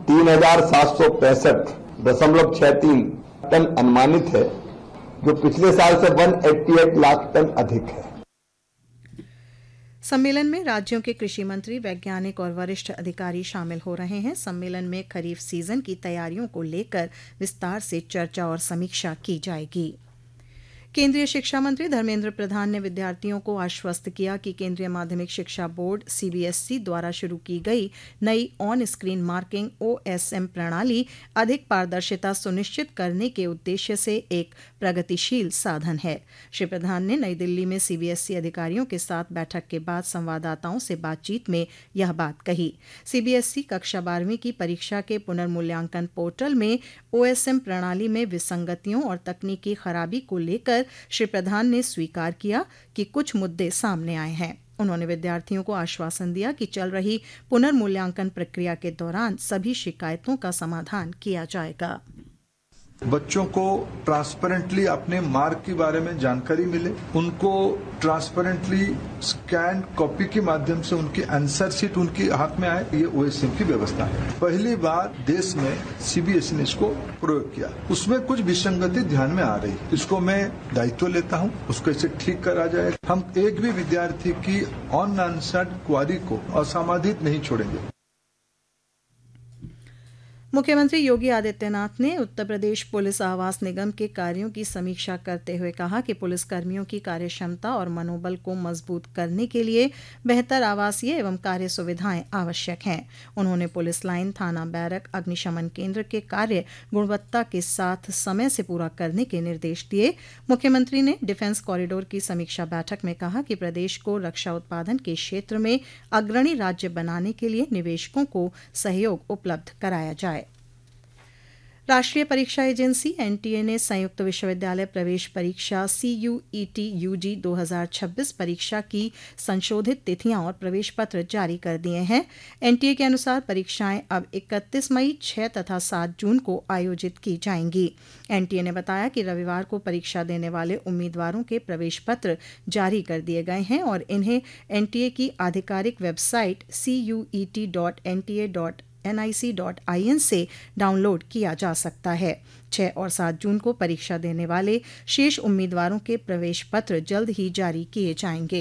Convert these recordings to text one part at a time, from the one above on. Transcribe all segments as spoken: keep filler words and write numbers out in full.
तीन हजार सात सौ पैंसठ दशमलव छह तीन टन अनुमानित है, जो पिछले साल से एक सौ अट्ठासी लाख टन अधिक है। सम्मेलन में राज्यों के कृषि मंत्री, वैज्ञानिक और वरिष्ठ अधिकारी शामिल हो रहे हैं। सम्मेलन में खरीफ सीजन की तैयारियों को लेकर विस्तार से चर्चा और समीक्षा की जाएगी। केंद्रीय शिक्षा मंत्री धर्मेंद्र प्रधान ने विद्यार्थियों को आश्वस्त किया कि केंद्रीय माध्यमिक शिक्षा बोर्ड सीबीएसई द्वारा शुरू की गई नई ऑन स्क्रीन मार्किंग ओएसएम प्रणाली अधिक पारदर्शिता सुनिश्चित करने के उद्देश्य से एक प्रगतिशील साधन है। श्री प्रधान ने नई दिल्ली में सीबीएसई अधिकारियों के साथ बैठक के बाद संवाददाताओं से बातचीत में यह बात कही। सीबीएसई कक्षा बारहवीं की परीक्षा के पुनर्मूल्यांकन पोर्टल में ओएसएम प्रणाली में विसंगतियों और तकनीकी खराबी को लेकर श्री प्रधान ने स्वीकार किया कि कुछ मुद्दे सामने आए हैं। उन्होंने विद्यार्थियों को आश्वासन दिया कि चल रही पुनर्मूल्यांकन प्रक्रिया के दौरान सभी शिकायतों का समाधान किया जाएगा। बच्चों को ट्रांसपेरेंटली अपने मार्क के बारे में जानकारी मिले, उनको ट्रांसपेरेंटली स्कैन कॉपी के माध्यम से उनकी आंसर शीट उनके हाथ में आए, ये ओएसएम की व्यवस्था है। पहली बार देश में सीबीएसई ने इसको प्रयोग किया, उसमें कुछ विसंगति ध्यान में आ रही, इसको मैं दायित्व लेता हूं, उसको इसे ठीक करा जाए। हम एक भी विद्यार्थी की अनआंसर्ड क्वारी को असमाधित नहीं छोड़ेंगे। मुख्यमंत्री योगी आदित्यनाथ ने उत्तर प्रदेश पुलिस आवास निगम के कार्यों की समीक्षा करते हुए कहा कि पुलिस कर्मियों की कार्यक्षमता और मनोबल को मजबूत करने के लिए बेहतर आवासीय एवं कार्य सुविधाएं आवश्यक हैं। उन्होंने पुलिस लाइन, थाना, बैरक, अग्निशमन केंद्र के कार्य गुणवत्ता के साथ समय से पूरा करने के निर्देश दिए। मुख्यमंत्री ने डिफेंस कॉरिडोर की समीक्षा बैठक में कहा कि प्रदेश को रक्षा उत्पादन के क्षेत्र में अग्रणी राज्य बनाने के लिए निवेशकों को सहयोग उपलब्ध कराया जाए। राष्ट्रीय परीक्षा एजेंसी एनटीए ने संयुक्त विश्वविद्यालय प्रवेश परीक्षा सीयूईटी यूजी दो हज़ार छब्बीस परीक्षा की संशोधित तिथियां और प्रवेश पत्र जारी कर दिए हैं। एनटीए के अनुसार परीक्षाएं अब इकतीस मई, छह तथा सात जून को आयोजित की जाएंगी। एनटीए ने बताया कि रविवार को परीक्षा देने वाले उम्मीदवारों के प्रवेश पत्र जारी कर दिए गए हैं और इन्हें एनटीए की आधिकारिक website C you E T dot N T A dot N I C dot I N से डाउनलोड किया जा सकता है। छह और सात जून को परीक्षा देने वाले शेष उम्मीदवारों के प्रवेश पत्र जल्द ही जारी किए जाएंगे।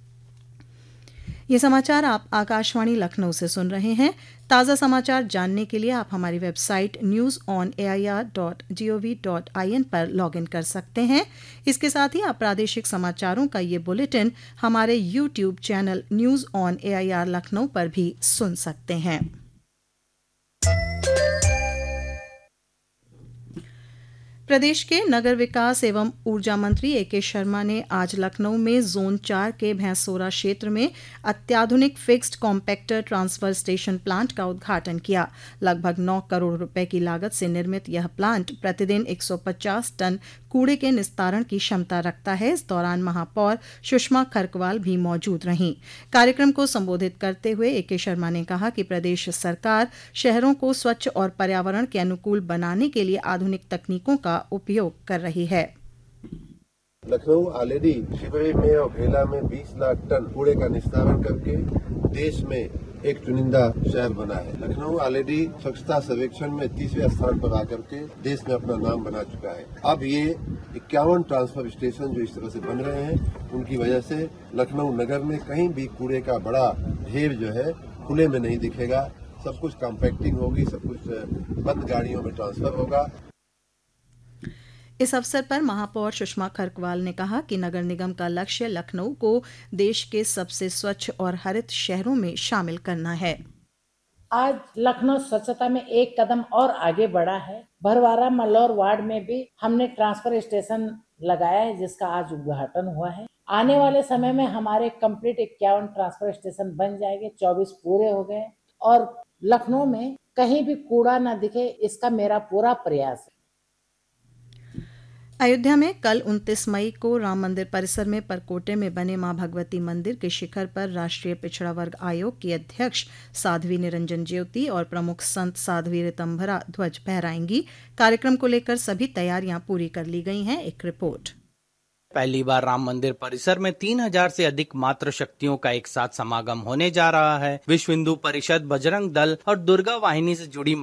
ये समाचार आप आकाशवाणी लखनऊ से सुन रहे हैं। ताज़ा समाचार जानने के लिए आप हमारी website news on A I R dot G O V dot I N पर लॉग इन कर सकते हैं। इसके साथ ही आप प्रादेशिक समाचारों का ये बुलेटिन हमारे YouTube channel news on A I R Lucknow पर भी सुन सकते हैं। प्रदेश के नगर विकास एवं ऊर्जा मंत्री ए के शर्मा ने आज लखनऊ में जोन चार के भैंसोरा क्षेत्र में अत्याधुनिक fixed compactor transfer station plant का उद्घाटन किया। लगभग नौ करोड़ रुपए की लागत से निर्मित यह प्लांट प्रतिदिन एक सौ पचास टन कूड़े के निस्तारण की क्षमता रखता है। इस दौरान महापौर सुषमा खरकवाल भी मौजूद रहीं। कार्यक्रम को संबोधित करते हुए ए के शर्मा ने कहा कि प्रदेश सरकार शहरों को स्वच्छ और पर्यावरण के अनुकूल बनाने के लिए आधुनिक तकनीकों का उपयोग कर रही है। लखनऊ ऑलरेडी शिवरी में और भेला में बीस लाख टन कूड़े का निस्तारण करके देश में एक चुनिंदा शहर बना है। लखनऊ ऑलरेडी स्वच्छता सर्वेक्षण में तीसवें स्थान पर आकर के देश में अपना नाम बना चुका है। अब ये इक्यावन ट्रांसफर स्टेशन जो इस तरह से बन रहे हैं, उनकी वजह से लखनऊ नगर में कहीं भी कूड़े का बड़ा ढेर जो है खुले में नहीं दिखेगा। सब कुछ कॉम्पैक्टिंग होगी, सब कुछ बंद गाड़ियों में ट्रांसफर होगा। इस अवसर पर महापौर सुषमा खरकवाल ने कहा कि नगर निगम का लक्ष्य लखनऊ को देश के सबसे स्वच्छ और हरित शहरों में शामिल करना है। आज लखनऊ स्वच्छता में एक कदम और आगे बढ़ा है। भरवारा मल्लौर वार्ड में भी हमने ट्रांसफर स्टेशन लगाया है, जिसका आज उद्घाटन हुआ है। आने वाले समय में हमारे कंप्लीट इक्यावन ट्रांसफर स्टेशन बन जाएंगे, चौबीस पूरे हो गए और लखनऊ में कहीं भी कूड़ा न दिखे, इसका मेरा पूरा प्रयास है। अयोध्या में कल उनतीस मई को राम मंदिर परिसर में परकोटे में बने मां भगवती मंदिर के शिखर पर राष्ट्रीय पिछड़ा वर्ग आयोग की अध्यक्ष साध्वी निरंजन ज्योति और प्रमुख संत साध्वी ऋतंभरा ध्वज फहराएंगी। कार्यक्रम को लेकर सभी तैयारियां पूरी कर ली गई हैं। एक रिपोर्ट। पहली बार राम मंदिर परिसर में तीन हजार से अधिक मातृ शक्तियों का एक साथ समागम होने जा रहा है। विश्व हिंदू परिषद, बजरंग दल और दुर्गा वाहिनी से जुड़ी